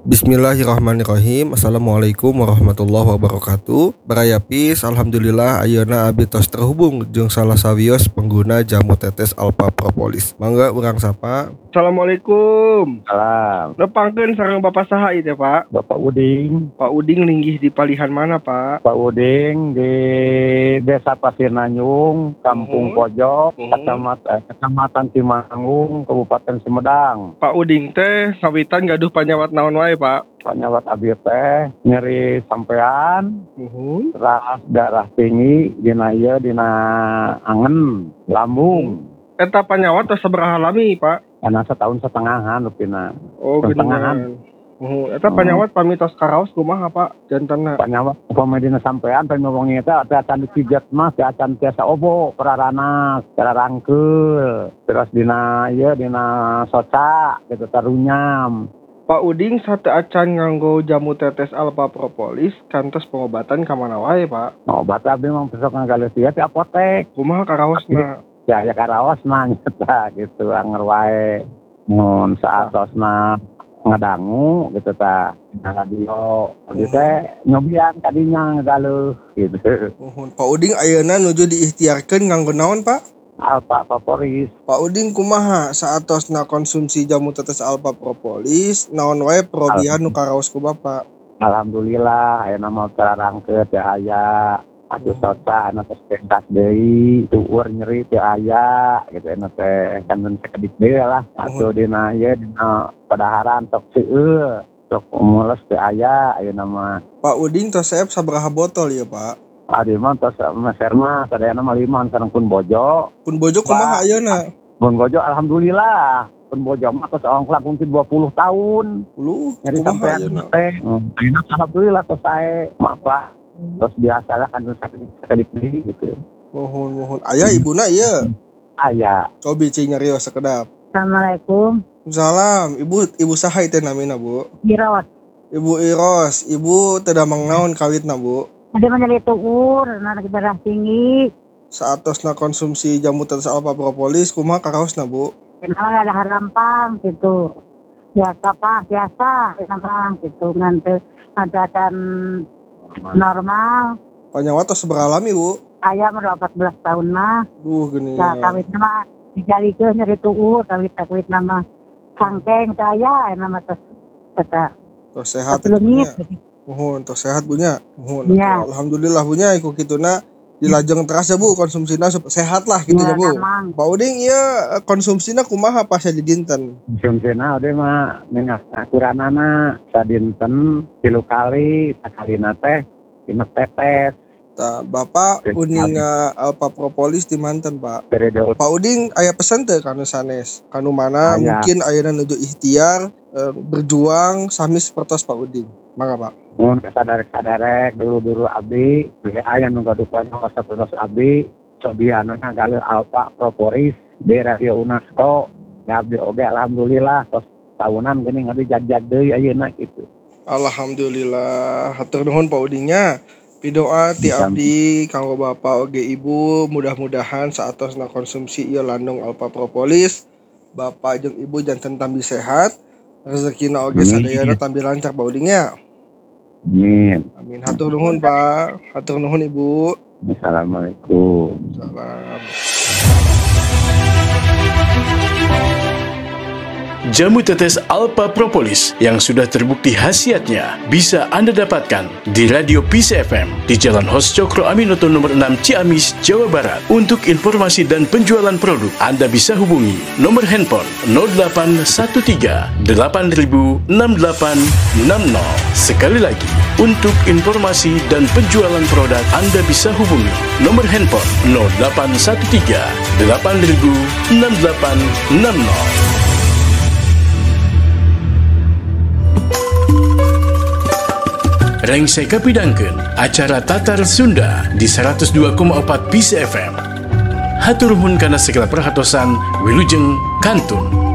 Bismillahirrahmanirrahim. Assalamualaikum warahmatullahi wabarakatuh. Barayapis, alhamdulillah ayeuna abdi tos terhubung jeung salah sawios pengguna jamu tetes Alpha Propolis. Mangga urang sapa. Assalamualaikum. Salam. Nepangkeun sareng Bapak saha ieu teh, Pak? Bapak Uding. Pak Uding linggih di palihan mana, Pak? Pak Uding di Desa Pasir Nanyung, Kampung Pojok, Kecamatan Cimangung, Kabupaten Sumedang. Pak Uding teh sawitan gaduh panyawat naon wae, Pak? Panyawat abi teh nyeri sampean, terus darah tinggi dina angen, lambung. Eta panyawat tos sabaraha lami, Pak? Karena setahun setengahan lupina. Oh, setengahan. Eta panyawat pamitos karaos kumaha, Pak? Jantanna. Panyawat pamedina sampean pamewongi eta acan dipijet mah teh acan tiasa obo peraranas, cara rangkeul. Terus dina soca gitu tarunyam. Pak Uding sate acan nganggo jamu tetes Alpha Propolis kantos pengobatan ka mana wae, Pak? Obat abi mah besok ngagaleus ieu ti apotek. Kumaha karaosna? Ya karaos mah nyata gitu anger wae. Mun saatosna ngadangu gitu ta. Na radio ieu teh nyobian kadinya ngagaleus gitu. Pak Uding ayeuna nuju diikhtiarkeun nganggo naon, Pak? Alpha Propolis. Pak Uding kumaha saatosna konsumsi jamu tetes Alpha Propolis naon wae perobihan nu karaos ku Bapak? Alhamdulillah ayeuna mah terarangkeun teh aya. Atuh soca anu tos pentas deui, tueur nyeri teh aya gitu anu teh kan sakedik deui lah. Atuh dina padaharan tok seueur, tok mules teh aya ayeuna mah. Pak Uding tos saep sabaraha botol ya, Pak? Adi mah tos meser mah sadayana mah 5 sareng pun bojo. Pun bojo kumaha ayeuna? Pun bojo alhamdulillah. Pun bojo mah tos ongklak mungkin 20 tahun. Nyeri sampean teh. Alhamdulillah tos sae mah terus biasalah kan sakedik deui gitu. Mohon. Aya ibuna ieu? Aya. Cobi cing nyarios sakedap. Assalamualaikum. Salam. Ibu saha teh namina, Bu? Iros. Ibu Iros. Ibu teu damang naon kawitna, Bu? Ada menjadi tuur, anak darah tinggi. Saatosna konsumsi jamu tetes Alpha Propolis kumaha karaosna, Bu? Kenapa ada harampang gitu. Biasa harampang gitu. Nanti ada kan normal. Panyawat tos sabaraha lami, Bu? Ayah umur 14 tahun mah. Gini. Ya kawit nama dijalikeun nyeri tuur, kawit nama sangkeng saya nama tos kata. Tos sehat. Mohon tos sehat Bunya. Mohon. Ya. Alhamdulillah Bunya iku kituna dilajeng teras ya Bu konsumsina sehat lah gitu ya Bu. Pak Uding ieu konsumsina kumaha pas di dinten? Konsumsina ode mah minyak akuranana sadinten 3 kali, sakalina teh 5 tetes. Tah Bapak uning Alpha Propolis di manten, Pak. Pak Uding aya pesan teh kanu sanes? Kanu mana mungkin ayeuna nuju ikhtiar berjuang sami sapertos Pak Uding. Mangga, Pak. Mun sadarek dulu abdi aya nu gadupan sapertos abdi cobian ngagaleus Alpha Propolis di Radio UNESCO. Abdi oge alhamdulillah tos tahunan geuning abdi jag-jag deui ayeuna kitu. Alhamdulillah. Hatur nuhun Pak Udingnya. Pidoa ti abdi kanggo Bapak oge Ibu mudah-mudahan saatosna konsumsi ieu landung Alpha Propolis Bapak jeung Ibu janten tambi sehat rezekina oge sadayana tambi lancar Pak Udingnya. Amin. Hatur nuhun Pak. Hatur nuhun Ibu. Assalamualaikum. Salam. Jamu tetes Alpha Propolis yang sudah terbukti khasiatnya bisa Anda dapatkan di Radio Peace FM di Jalan Hos Cokro Aminoto nomor 6 Ciamis, Jawa Barat. Untuk informasi dan penjualan produk, Anda bisa hubungi nomor handphone 0813 8000 6860. Sekali lagi, untuk informasi dan penjualan produk, Anda bisa hubungi nomor handphone 0813 8000 6860. Rengseka pidangkeun acara Tatar Sunda di 102,4 Peace FM. Hatur nuhun kana segala perhatosan wilujeng kantun.